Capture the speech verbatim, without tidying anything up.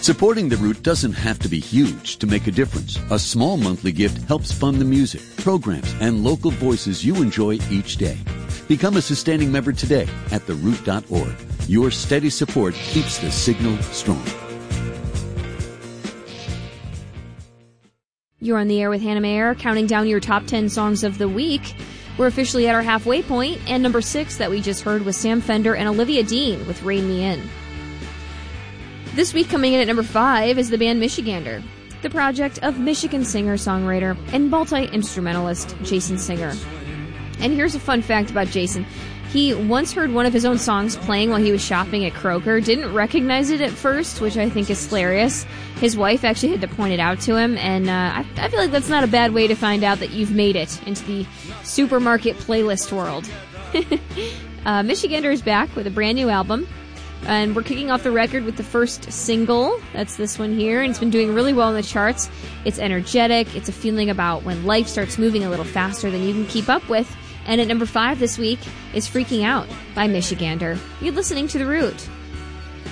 Supporting The Root doesn't have to be huge to make a difference. A small monthly gift helps fund the music, programs, and local voices you enjoy each day. Become a sustaining member today at the root dot org. Your steady support keeps the signal strong. You're on the air with Hannah Mayer, counting down your top ten songs of the week. We're officially at our halfway point, and number six that we just heard was Sam Fender and Olivia Dean with Rein Me In. This week coming in at number five is the band Michigander, the project of Michigan singer-songwriter and multi-instrumentalist Jason Singer. And here's a fun fact about Jason. He once heard one of his own songs playing while he was shopping at Kroger, didn't recognize it at first, which I think is hilarious. His wife actually had to point it out to him, and uh, I, I feel like that's not a bad way to find out that you've made it into the supermarket playlist world. uh, Michigander is back with a brand new album, and we're kicking off the record with the first single. That's this one here, and it's been doing really well in the charts. It's energetic. It's a feeling about when life starts moving a little faster than you can keep up with. And at number five this week is Freaking Out by Michigander. You're listening to The Root.